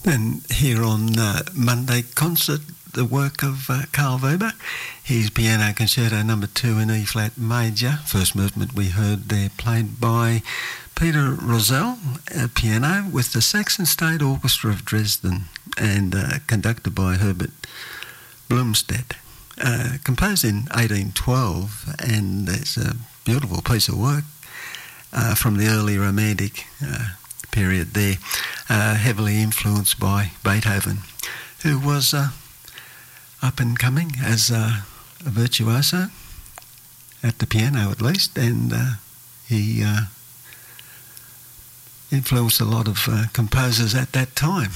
And here on Monday concert, the work of Carl Weber, his Piano Concerto No. 2 in E-flat major. First movement we heard there played by Peter Rosell, piano, with the Saxon State Orchestra of Dresden and conducted by Herbert Blomstedt. Composed in 1812, and it's a beautiful piece of work from the early Romantic period there, heavily influenced by Beethoven, who was up and coming as a virtuoso, at the piano at least, and he influenced a lot of composers at that time.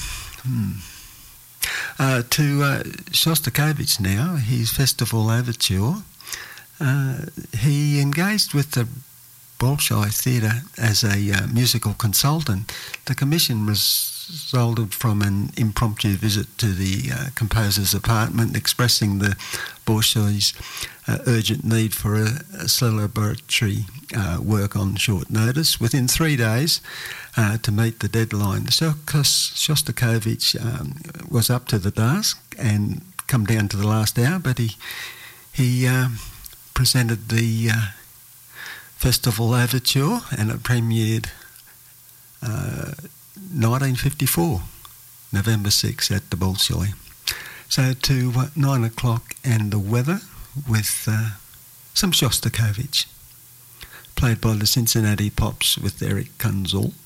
To Shostakovich now, his Festival Overture. He engaged with the Bolshoi Theatre as a musical consultant. The commission resulted from an impromptu visit to the composer's apartment, expressing the Bolshoi's urgent need for a celebratory work on short notice. Within 3 days, to meet the deadline, Shostakovich was up to the task and come down to the last hour, but he presented the Festival Overture, and it premiered 1954, November 6 at the Bolshoi. So to 9 o'clock and the weather with some Shostakovich, played by the Cincinnati Pops with Eric Kunzel.